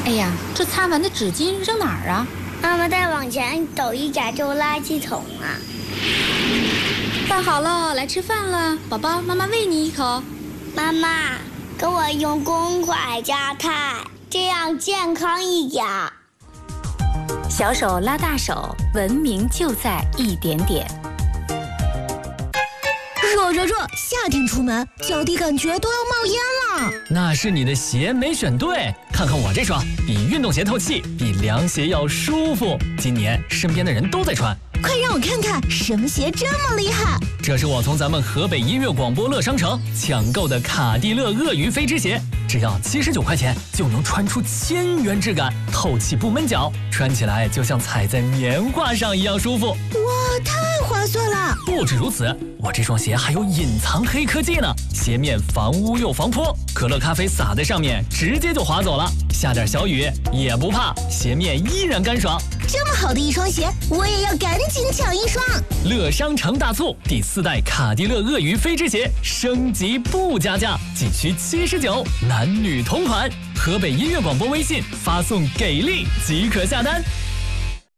哎呀，这擦完的纸巾扔哪儿啊？ 妈妈再往前走一点就垃圾桶了。 饭好了，来吃饭了，宝宝，妈妈喂你一口。 妈妈，给我用公筷夹菜，这样健康一点。 小手拉大手，文明就在一点点。 热，夏天出门，脚底感觉都要冒烟了。 那是你的鞋没选对，看看我这双，比运动鞋透气，比凉鞋要舒服。今年身边的人都在穿， 快让我看看什么鞋这么厉害！ 这是我从咱们河北音乐广播乐商城抢购的卡地勒鳄鱼飞织鞋，只要79块钱就能穿出1000元质感，透气不闷脚，穿起来就像踩在棉花上一样舒服。 哇，太划算了！ 不止如此，我这双鞋还有隐藏黑科技呢，鞋面防污又防泼，可乐咖啡洒在上面直接就滑走了，下点小雨也不怕，鞋面依然干爽。 这么好的一双鞋，我也要赶紧抢一双。 乐商城大促，第4代卡地勒鳄鱼飞织鞋升级不加价，仅需79，男女同款。河北音乐广播微信发送给力即可下单。